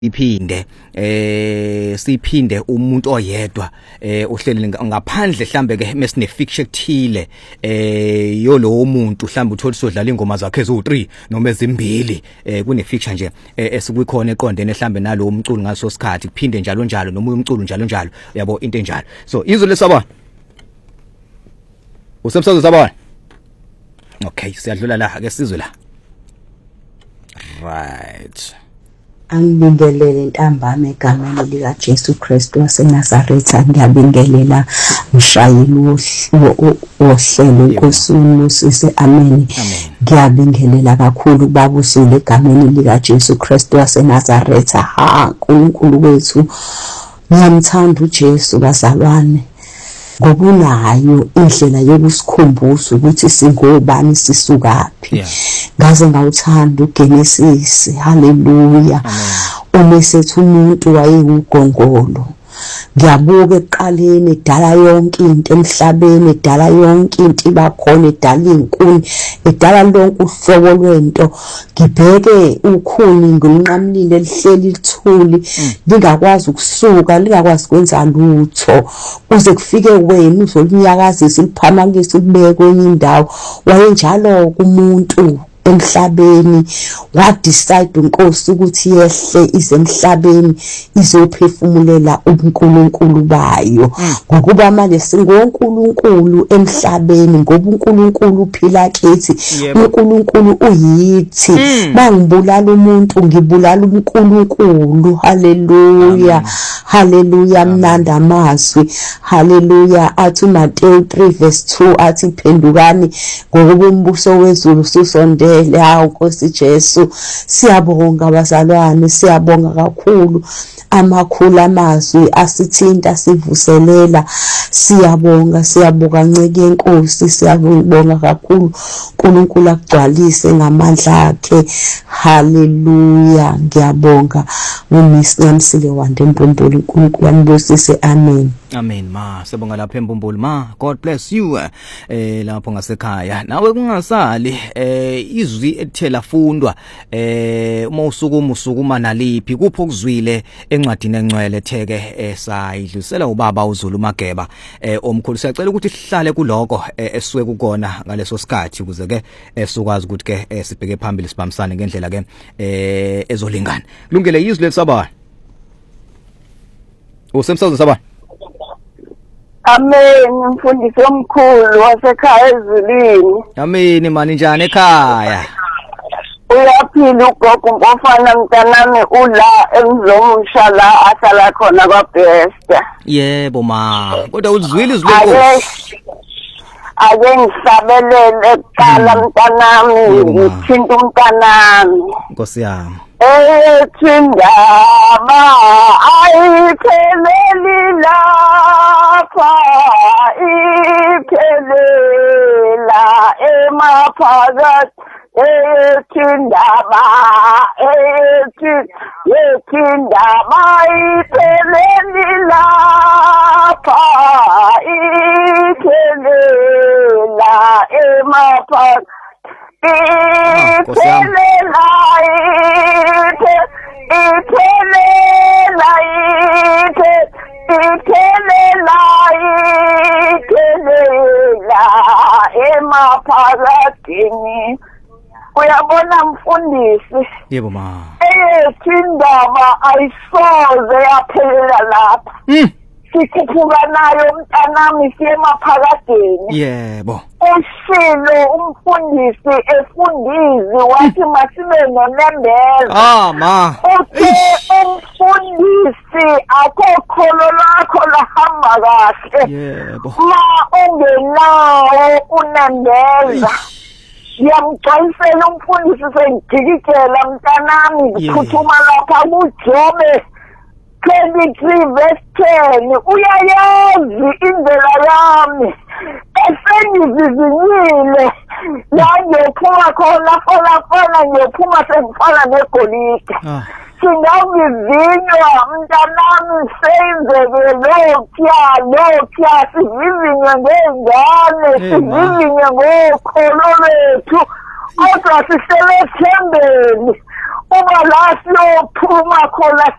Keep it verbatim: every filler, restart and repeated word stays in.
iphinde eh siphinde umuntu oyedwa eh uhleli ngaphandle mhlambe ke mesine fiction ethile eh yolo umuntu mhlambe uthola sodlala ingoma zakhe ezo three noma ezimbili eh kune fiction nje esikukhona eqondene mhlambe nalo umculo ngaso sikhathi kuphinde njalo njalo noma umculo njalo njalo yabo into enjalo so izwe lesabona usemsazo sabona okay siyadlula la ake sizwe la right Angibingelele ntambama egameni lika Jesu Kristu waseNazaretha ngiyabingelela mshayeli wohlelo nkosini sise amen ngiyabingelela kakhulu baba usule egameni lika Jesu Kristu waseNazaretha ha uNkulunkulu wethu ngiyamthanda uJesu bazalwane ngobunayo indlela yokusikhumbuza ukuthi singobani sisukaphi ngaze ngawuthanda uGenesis haleluya uma sethu umuntu wayengugongolo ngiyabuka eqaleni edala yonke into emhlabeni edala yonke into ibakhona edala inkuni edala lonke uhlobo lwento ngibheke ukhuni ngumnqamlile lihleli lithuli lingakwazi ukusuka lingakwazi kwenza lutho kuze kufike wena uzolinyakazisa liphamakise libeke kwenye indawo wayenjalo kumuntu emhlabeni wa decide uNkosi ukuthi yehle izemhlabeni izophefumulela uNkulunkulu bayo ngokuba manje singoNkulunkulu emhlabeni ngoba uNkulunkulu uphila kithi uNkulunkulu uyithi bangibulala umuntu ngibulala uNkulunkulu haleluya haleluya mnanda amazwi haleluya athi Matthew three verse two athi phendukani ngokuba umbuso wezulu susonde hawu Nkosi Jesu siyabonga bazalwane siyabonga kakhulu amakhulu amazwi asithinta sivuselela siyabonga siyabonga nceke enkosi siyabonga kakhulu uNkulunkulu akugcwalise ngamandla akhe haleluya ngiyabonga ngumisi Ncamisile Wande Mbumbulu uNkulunkulu ambusise amen Amen ma sibonga lapha eMbumbulu ma God bless you eh lapho ngasekhaya nawe kungasali eh izwi ethela fundwa eh uma usukuma usukuma naliphi kupho kuzwile encwadini encwele theke esayidlusela ubaba uZulu Mageba eh omkhulu siyacela ukuthi sihlale kuloko eswe kukona ngaleso sikhathi ukuze ke esukwazi ukuthi ke sibheke phambili sibambisane ngendlela ke eh ezolingana kulungile izwi lesabana usemsazo sabana Amen mfundisi omkhulu wasekhaya ezulwini Amen mani njani ekhaya Uyaphila ugogo ngofana mntanami ula emzomusha la asala khona kwaBesta Yebo ma kodwa uzwile izwi lenkosi Ake ngisabelele kuqala mntanami ngithinta umntanami Nkosi yami Ethindaba ayipheleli lapha iphelela emaphakathi ethindaba ethi ethindaba ayipheleli lapha iphelela emaphakathi Iphelela iphe iphelela iphe iphelela iphelela emaphakathini uyabona mfundisi yebo ma eyethindaba ayisoze yaphelela lapha sikhuphuka nayo mntanami siye emaphakadeni yebo ushilo umfundisi efundizi wathi masibe nonembeza ah ma uthe umfundisi akokholo lakho lahamba kahle yebo ma ungenawo unembeza yamgcwalisela umfundisi sengijikijela mntanami ngiphuthuma lapha kuJobe twenty-three verse ten uyayazi indlela yami esengizizinyile la ngiyophuma khona fola fola ngiyophuma sengifana negolide singavivinywa mntanami senzeke lokya lokya sivivinywe ngengane sivivinywe ngokholo lwethu kodwa sihlele ethembeni uma la siyophuma khona